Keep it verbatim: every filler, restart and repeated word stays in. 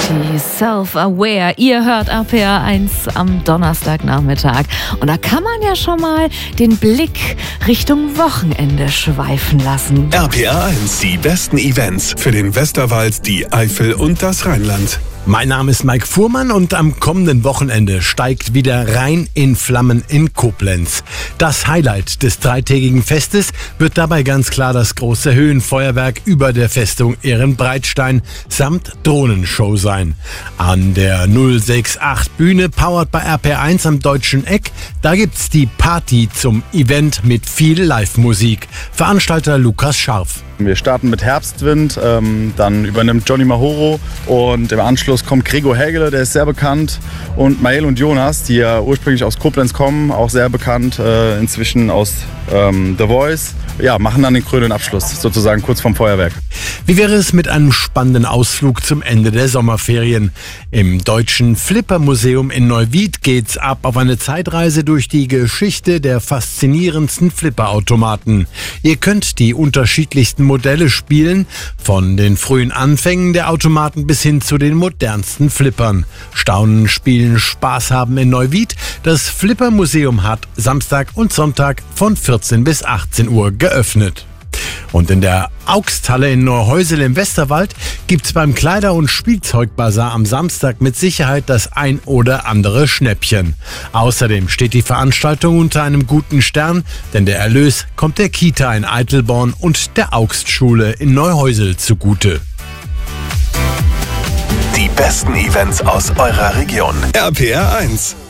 Avicii, Self-Aware. Ihr hört R P R eins am Donnerstagnachmittag. Und da kann man ja schon mal den Blick Richtung Wochenende schweifen lassen. R P R eins, die besten Events für den Westerwald, die Eifel und das Rheinland. Mein Name ist Mike Fuhrmann und am kommenden Wochenende steigt wieder Rhein in Flammen in Koblenz. Das Highlight des dreitägigen Festes wird dabei ganz klar das große Höhenfeuerwerk über der Festung Ehrenbreitstein samt Drohnenshow sein. An der null sechs acht Bühne, powered bei R P R eins am Deutschen Eck, da gibt's die Party zum Event mit viel Live-Musik. Veranstalter Lukas Scharf. Wir starten mit Herbstwind, ähm, dann übernimmt Johnny Mahoro und im Anschluss kommt Gregor Hägele, der ist sehr bekannt, und Mael und Jonas, die ja ursprünglich aus Koblenz kommen, auch sehr bekannt, äh, inzwischen aus ähm, The Voice, ja, machen dann den krönenden Abschluss, sozusagen kurz vorm Feuerwerk. Wie wäre es mit einem spannenden Ausflug zum Ende der Sommerferien? Im Deutschen Flipper-Museum in Neuwied geht's ab auf eine Zeitreise durch die Geschichte der faszinierendsten Flipperautomaten. Ihr könnt die unterschiedlichsten Modelle spielen, von den frühen Anfängen der Automaten bis hin zu den modernsten Flippern. Staunen, spielen, Spaß haben in Neuwied. Das Flipper-Museum hat Samstag und Sonntag von vierzehn bis achtzehn Uhr geöffnet. Und in der Augsthalle in Neuhäusel im Westerwald gibt's beim Kleider- und Spielzeugbazar am Samstag mit Sicherheit das ein oder andere Schnäppchen. Außerdem steht die Veranstaltung unter einem guten Stern, denn der Erlös kommt der Kita in Eitelborn und der Augstschule in Neuhäusel zugute. Die besten Events aus eurer Region. R P R eins.